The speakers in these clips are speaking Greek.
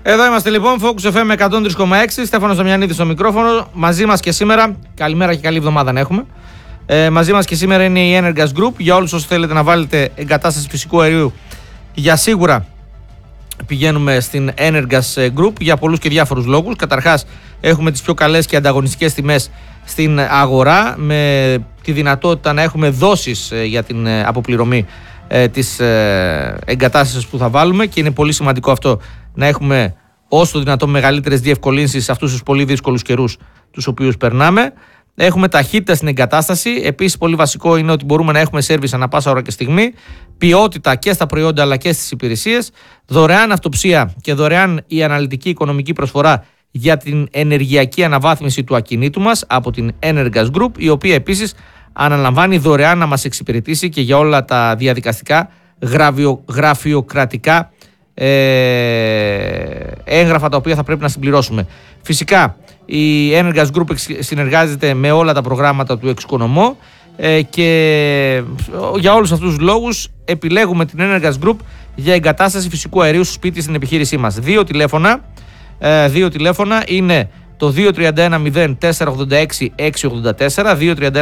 Εδώ είμαστε λοιπόν, Focus FM 103,6, Στέφανος Δαμιανίδης στο μικρόφωνο. Μαζί μας και σήμερα, καλημέρα και καλή εβδομάδα να έχουμε. Μαζί μας και σήμερα είναι η Energas Group. Για όλους όσους θέλετε να βάλετε εγκατάσταση φυσικού αερίου, για σίγουρα πηγαίνουμε στην Energas Group για πολλούς και διάφορους λόγους. Καταρχάς, έχουμε τις πιο καλές και ανταγωνιστικές τιμές στην αγορά, με τη δυνατότητα να έχουμε δόσεις για την αποπληρωμή της εγκατάστασης που θα βάλουμε, και είναι πολύ σημαντικό αυτό, να έχουμε όσο το δυνατόν μεγαλύτερες διευκολύνσεις σε αυτούς τους πολύ δύσκολους καιρούς τους οποίους περνάμε. Έχουμε ταχύτητα στην εγκατάσταση. Επίσης, πολύ βασικό είναι ότι μπορούμε να έχουμε σέρβις ανά πάσα ώρα και στιγμή, ποιότητα και στα προϊόντα αλλά και στις υπηρεσίες, δωρεάν αυτοψία και δωρεάν η αναλυτική οικονομική προσφορά για την ενεργειακή αναβάθμιση του ακινήτου μας από την Energas Group, η οποία επίσης αναλαμβάνει δωρεάν να μας εξυπηρετήσει και για όλα τα διαδικαστικά γραφειοκρατικά έγγραφα τα οποία θα πρέπει να συμπληρώσουμε. Φυσικά η Energas Group συνεργάζεται με όλα τα προγράμματα του Εξοικονομώ, και για όλους αυτούς τους λόγους επιλέγουμε την Energas Group για εγκατάσταση φυσικού αερίου στο σπίτι στην επιχείρησή μας. Δύο τηλέφωνα είναι το 2310-486-684,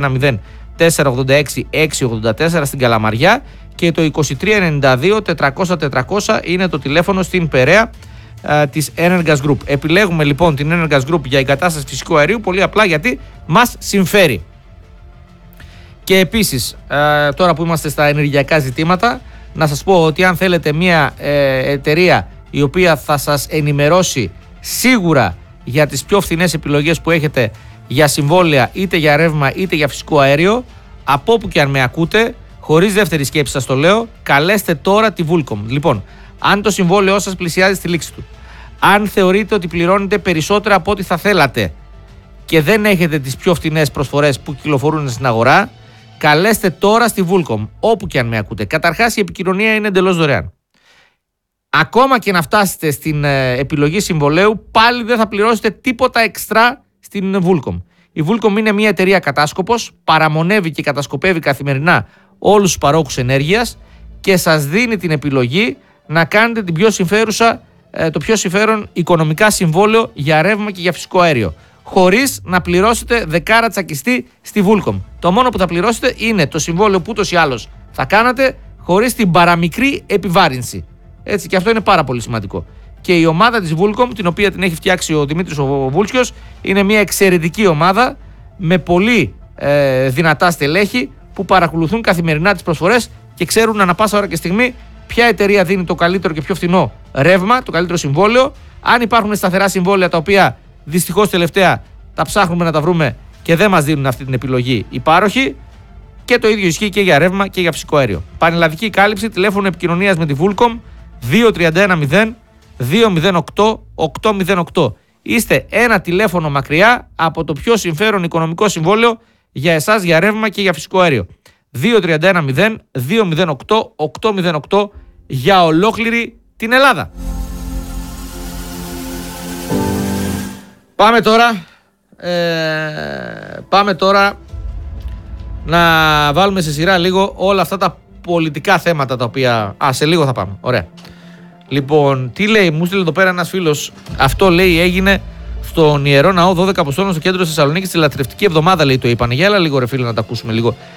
2310-486-684 στην Καλαμαριά, και το 2392-400-400 είναι το τηλέφωνο στην Περαία της Energas Group. Επιλέγουμε λοιπόν την Energas Group για εγκατάσταση φυσικού αερίου πολύ απλά γιατί μας συμφέρει. Και επίσης, τώρα που είμαστε στα ενεργειακά ζητήματα, να σας πω ότι αν θέλετε μια εταιρεία η οποία θα σας ενημερώσει σίγουρα για τις πιο φθηνές επιλογές που έχετε για συμβόλαια, είτε για ρεύμα είτε για φυσικό αέριο, από όπου και αν με ακούτε, χωρίς δεύτερη σκέψη σας το λέω, καλέστε τώρα τη Vulcom. Λοιπόν, αν το συμβόλαιό σας πλησιάζει στη λήξη του, αν θεωρείτε ότι πληρώνετε περισσότερα από ό,τι θα θέλατε και δεν έχετε τις πιο φθηνές προσφορές που κυκλοφορούν στην αγορά, καλέστε τώρα στη Vulcom, όπου και αν με ακούτε. Καταρχάς, η επικοινωνία είναι εντελώς δωρεάν. Ακόμα και να φτάσετε στην επιλογή συμβολέου, πάλι δεν θα πληρώσετε τίποτα εξτρά στην Vulcom. Η Vulcom είναι μια εταιρεία κατάσκοπος, παραμονεύει και κατασκοπεύει καθημερινά όλους τους παρόχους ενέργειας και σας δίνει την επιλογή να κάνετε την πιο συμφέρουσα, το πιο συμφέρον οικονομικά συμβόλαιο για ρεύμα και για φυσικό αέριο, χωρίς να πληρώσετε δεκάρα τσακιστή στη Vulcom. Το μόνο που θα πληρώσετε είναι το συμβόλαιο που ούτως ή άλλως θα κάνατε, χωρίς την παραμικρή επιβάρυνση. Έτσι, και αυτό είναι πάρα πολύ σημαντικό. Και η ομάδα της Vulcom, την οποία την έχει φτιάξει ο Δημήτρης ο Βούλτσιος, είναι μια εξαιρετική ομάδα με πολύ δυνατά στελέχη που παρακολουθούν καθημερινά τις προσφορές και ξέρουν ανά πάσα ώρα και στιγμή ποια εταιρεία δίνει το καλύτερο και πιο φθηνό ρεύμα, το καλύτερο συμβόλαιο. Αν υπάρχουν σταθερά συμβόλαια τα οποία δυστυχώς τελευταία τα ψάχνουμε να τα βρούμε και δεν μας δίνουν αυτή την επιλογή οι πάροχοι. Και το ίδιο ισχύει και για ρεύμα και για φυσικό αέριο. Πανελλαδική κάλυψη, τηλέφωνο επικοινωνίας με τη Vulcom 2310-208-808. Είστε ένα τηλέφωνο μακριά από το πιο συμφέρον οικονομικό συμβόλαιο για εσάς για ρεύμα και για φυσικό αέριο. 2310-208-808 για ολόκληρη την Ελλάδα. Πάμε τώρα να βάλουμε σε σειρά λίγο όλα αυτά τα πολιτικά θέματα τα οποία... σε λίγο θα πάμε. Ωραία. Λοιπόν, τι λέει, μου στείλε εδώ πέρα ένας φίλος. Αυτό λέει έγινε στον Ιερό Ναό 12 Αποστόλων στο κέντρο της Θεσσαλονίκης, στη λατρευτική εβδομάδα, λέει, το είπανε. Για έλα λίγο ρε φίλε να τα ακούσουμε λίγο